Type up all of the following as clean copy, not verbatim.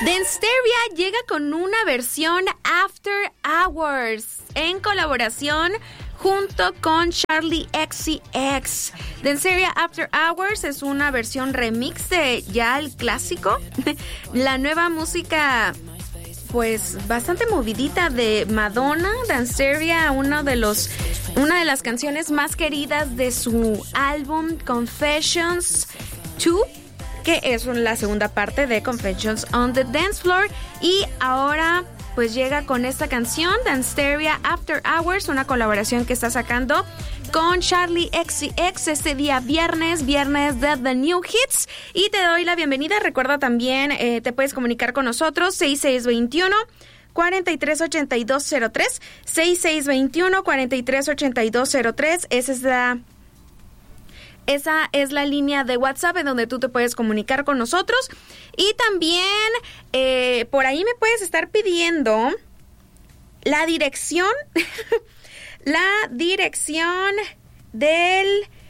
Dance-Teria llega con una versión After Hours en colaboración junto con Charli XCX. Dance-Teria After Hours es una versión remix de ya el clásico, la nueva música pues bastante movidita de Madonna. Dance-Teria, una de las canciones más queridas de su álbum Confessions 2, que es la segunda parte de Confessions on the Dance Floor, y ahora pues llega con esta canción Dance-Teria After Hours, una colaboración que está sacando con Charli XCX este día viernes de The New Hits. Y te doy la bienvenida. Recuerda también, te puedes comunicar con nosotros 6621-438203, 6621-438203. Esa es la línea de WhatsApp en donde tú te puedes comunicar con nosotros. Y también por ahí me puedes estar pidiendo la dirección, del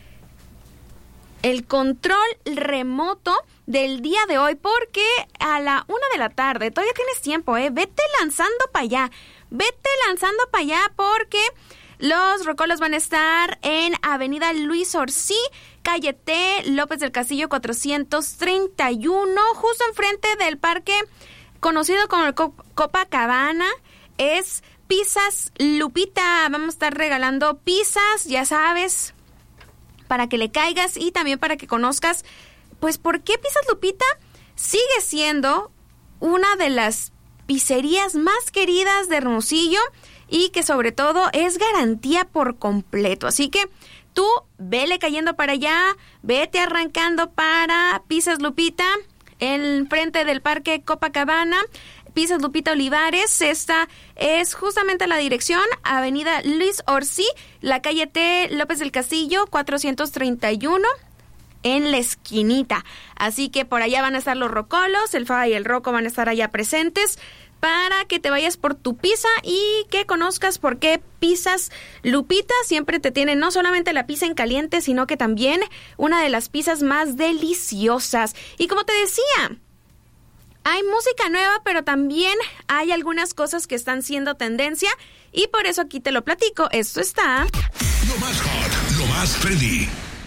el control remoto del día de hoy, porque a la 1:00 p.m, todavía tienes tiempo, vete lanzando para allá, porque los rocolos van a estar en Avenida Luis Orsí, calle T, López del Castillo 431, justo enfrente del parque conocido como el Copacabana. Es Pizzas Lupita. Vamos a estar regalando pizzas, ya sabes, para que le caigas y también para que conozcas, pues, por qué Pizzas Lupita sigue siendo una de las pizzerías más queridas de Hermosillo y que sobre todo es garantía por completo. Así que tú vele cayendo para allá, vete arrancando para Pizzas Lupita, en frente del Parque Copacabana. Pizzas Lupita Olivares, esta es justamente la dirección, Avenida Luis Orsí, la calle T, López del Castillo, 431, en la esquinita. Así que por allá van a estar los rocolos, el Faba y el Roco van a estar allá presentes para que te vayas por tu pizza y que conozcas por qué Pizzas Lupita siempre te tiene no solamente la pizza en caliente, sino que también una de las pizzas más deliciosas. Y como te decía, hay música nueva, pero también hay algunas cosas que están siendo tendencia y por eso aquí te lo platico. Esto está... Lo más hot, lo más trendy.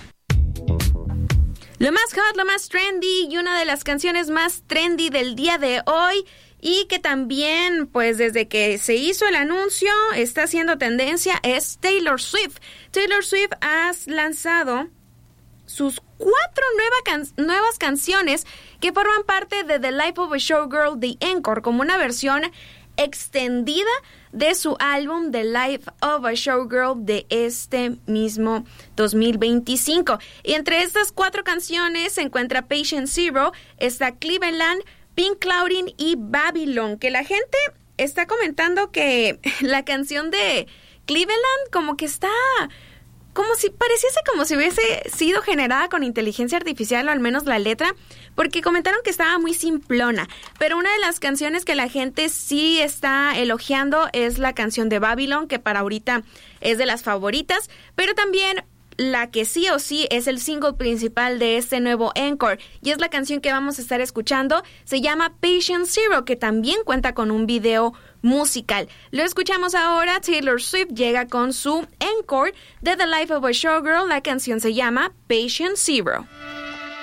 Lo más hot, lo más trendy y una de las canciones más trendy del día de hoy y que también, pues desde que se hizo el anuncio, está haciendo tendencia, es Taylor Swift. Taylor Swift ha lanzado sus 4 nuevas canciones que forman parte de The Life of a Showgirl, The Encore, como una versión extendida de su álbum The Life of a Showgirl de este mismo 2025. Y entre estas 4 canciones se encuentra Patient Zero, está Cleveland, Pink Clouding y Babylon, que la gente está comentando que la canción de Cleveland como que está... pareciese como si hubiese sido generada con inteligencia artificial, o al menos la letra, porque comentaron que estaba muy simplona. Pero una de las canciones que la gente sí está elogiando es la canción de Babylon, que para ahorita es de las favoritas, pero también la que sí o sí es el single principal de este nuevo Encore, y es la canción que vamos a estar escuchando, se llama Patient Zero, que también cuenta con un video musical. Lo escuchamos ahora. Taylor Swift llega con su Encore de The Life of a Showgirl. La canción se llama Patient Zero.